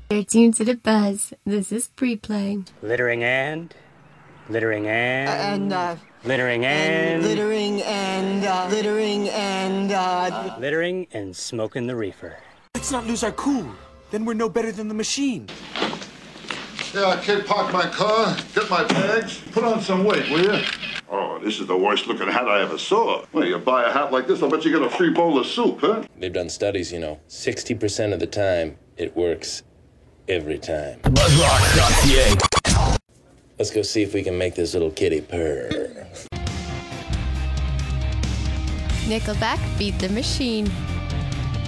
You're tuned to the buzz. This is pre-play. Littering and littering and littering and smoking the reefer. Let's not lose our cool. Then we're no better than the machine. Yeah, kid, park my car, get my bags, put on some weight, will you? Oh, this is the worst looking hat I ever saw. Well, you buy a hat like this, I'll bet you get a free bowl of soup, huh? They've done studies, 60% of the time, it works every time. BuzzRock.ca. Let's go see if we can make this little kitty purr. Nickelback beat the machine.